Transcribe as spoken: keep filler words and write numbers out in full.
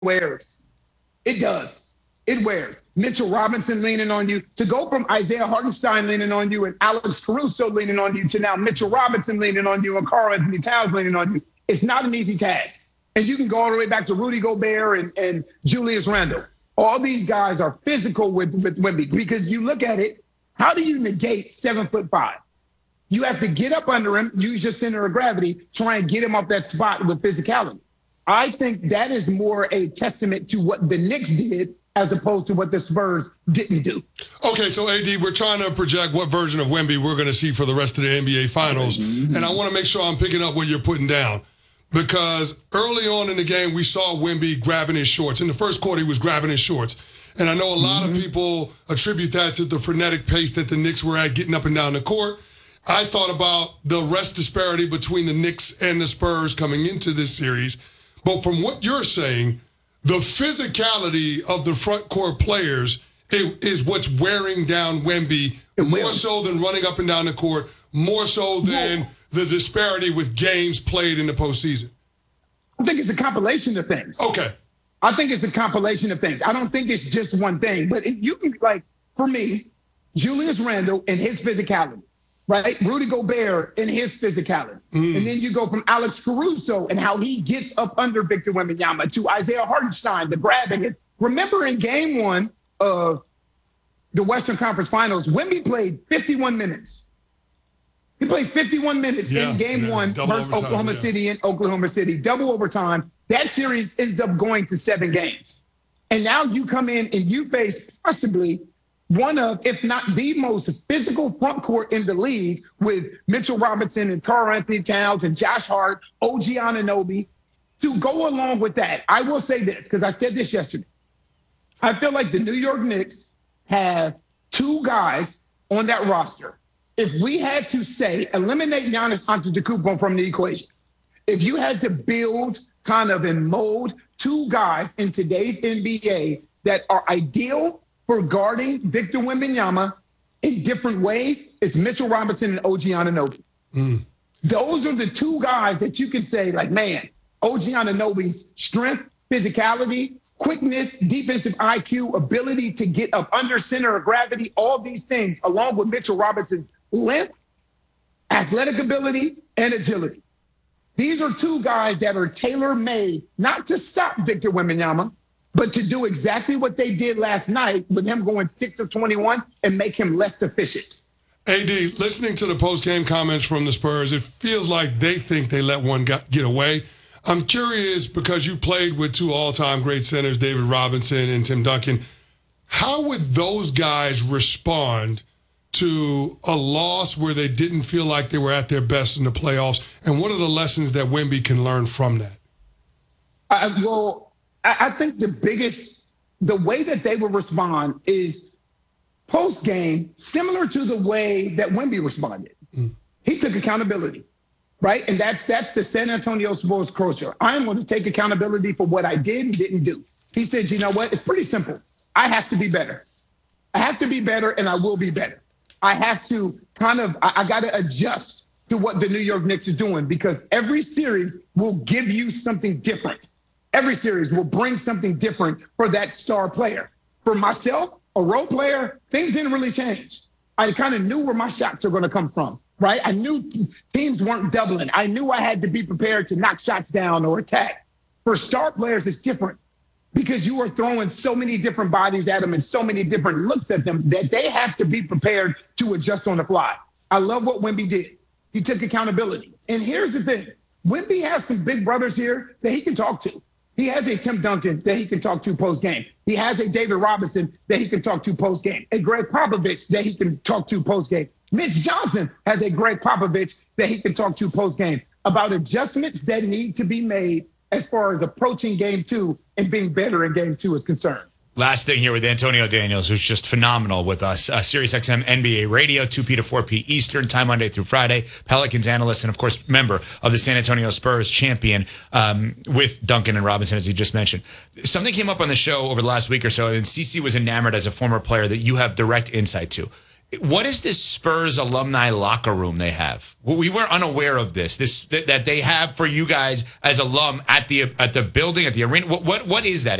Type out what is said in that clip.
wears. It does. It wears. Mitchell Robinson leaning on you. To go from Isaiah Hartenstein leaning on you and Alex Caruso leaning on you to now Mitchell Robinson leaning on you and Karl-Anthony Towns leaning on you, it's not an easy task. And you can go all the way back to Rudy Gobert and, and Julius Randle. All these guys are physical with, with Wemby because you look at it, how do you negate seven foot five? You have to get up under him, use your center of gravity, try and get him off that spot with physicality. I think that is more a testament to what the Knicks did as opposed to what the Spurs didn't do. Okay, so A D, we're trying to project what version of Wemby we're going to see for the rest of the N B A Finals, mm-hmm. and I want to make sure I'm picking up what you're putting down. Because early on in the game, we saw Wemby grabbing his shorts. In the first quarter, he was grabbing his shorts. And I know a lot mm-hmm. of people attribute that to the frenetic pace that the Knicks were at getting up and down the court. I thought about the rest disparity between the Knicks and the Spurs coming into this series. But from what you're saying, the physicality of the front court players is what's wearing down Wemby more so than running up and down the court, more so than the disparity with games played in the postseason. I think it's a compilation of things. Okay. I think it's a compilation of things. I don't think it's just one thing. But it, you can, like, for me, Julius Randle and his physicality, right? Rudy Gobert and his physicality. Mm. And then you go from Alex Caruso and how he gets up under Victor Wembanyama to Isaiah Hartenstein, the grabbing it. Remember in game one of the Western Conference Finals, Wemby played fifty-one minutes. He played fifty-one minutes yeah, in game yeah. one Double versus overtime, Oklahoma yeah. City in Oklahoma City. Double overtime. That series ends up going to seven games. And now you come in and you face possibly one of, if not the most physical front court in the league with Mitchell Robinson and Karl-Anthony Towns and Josh Hart, O G Anunoby. To go along with that, I will say this, because I said this yesterday. I feel like the New York Knicks have two guys on that roster. If we had to say, eliminate Giannis Antetokounmpo from the equation, if you had to build kind of and mold two guys in today's N B A that are ideal for guarding Victor Wembanyama in different ways, it's Mitchell Robinson and O G Anunoby. Mm. Those are the two guys that you can say, like, man, O G Anunoby's strength, physicality, quickness, defensive I Q, ability to get up under center of gravity, all these things, along with Mitchell Robinson's length, athletic ability, and agility. These are two guys that are tailor-made, not to stop Victor Wembanyama, but to do exactly what they did last night with him going six of twenty-one and make him less efficient. A D, listening to the post-game comments from the Spurs, it feels like they think they let one get away. I'm curious, because you played with two all-time great centers, David Robinson and Tim Duncan, how would those guys respond to a loss where they didn't feel like they were at their best in the playoffs? And what are the lessons that Wemby can learn from that? Uh, well, I think the biggest, the way that they would respond is post-game, similar to the way that Wemby responded. Mm. He took accountability. Right? And that's that's the San Antonio Spurs culture. I am going to take accountability for what I did and didn't do. He said, you know what? It's pretty simple. I have to be better. I have to be better, and I will be better. I have to kind of, I, I got to adjust to what the New York Knicks is doing, because every series will give you something different. Every series will bring something different for that star player. For myself, a role player, things didn't really change. I kind of knew where my shots are going to come from. Right? I knew teams weren't doubling. I knew I had to be prepared to knock shots down or attack. For star players, it's different because you are throwing so many different bodies at them and so many different looks at them that they have to be prepared to adjust on the fly. I love what Wemby did. He took accountability. And here's the thing. Wemby has some big brothers here that he can talk to. He has a Tim Duncan that he can talk to post-game. He has a David Robinson that he can talk to post-game. A Greg Popovich that he can talk to post-game. Mitch Johnson has a Greg Popovich that he can talk to post-game about adjustments that need to be made as far as approaching game two and being better in game two is concerned. Last thing here with Antonio Daniels, who's just phenomenal with us. Uh, SiriusXM N B A Radio, two p to four p Eastern time, Monday through Friday. Pelicans analyst and, of course, member of the San Antonio Spurs, champion um, with Duncan and Robinson, as you just mentioned. Something came up on the show over the last week or so, and C C was enamored as a former player that you have direct insight to. What is this Spurs alumni locker room they have? We were unaware of this. This that, that they have for you guys as alum at the at the building, at the arena. What what what is that?